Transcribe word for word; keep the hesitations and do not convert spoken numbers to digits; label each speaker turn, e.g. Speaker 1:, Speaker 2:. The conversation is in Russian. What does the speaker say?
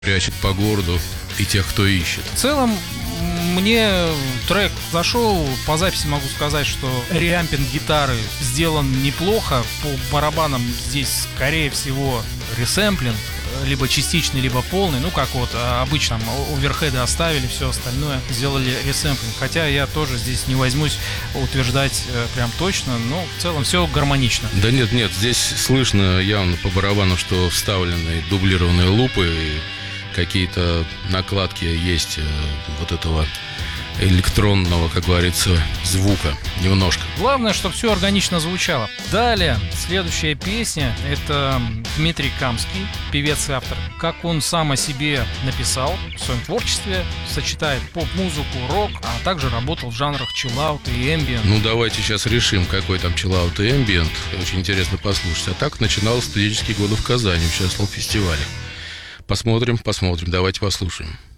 Speaker 1: прячет по городу и тех, кто ищет.
Speaker 2: В целом, мне трек зашел. По записи могу сказать, что реампинг гитары сделан неплохо. По барабанам здесь, скорее всего, ресэмплинг, либо частичный, либо полный. Ну, как вот обычно оверхеды оставили, все остальное сделали ресэмплинг. Хотя я тоже здесь не возьмусь утверждать прям точно, но в целом все гармонично.
Speaker 1: Да нет, нет, здесь слышно явно по барабану, что вставлены дублированные лупы, и какие-то накладки есть вот этого электронного, как говорится, звука немножко.
Speaker 2: Главное, чтобы все органично звучало. Далее, следующая песня — это Дмитрий Камский, певец и автор. Как он сам о себе написал в своем творчестве, сочетает поп-музыку, рок, а также работал в жанрах чиллаут и эмбиент.
Speaker 1: Ну, давайте сейчас решим, какой там чиллаут и эмбиент. Очень интересно послушать. А так начинал студенческие годы в Казани, участвовал в фестивале. Посмотрим, посмотрим, давайте послушаем.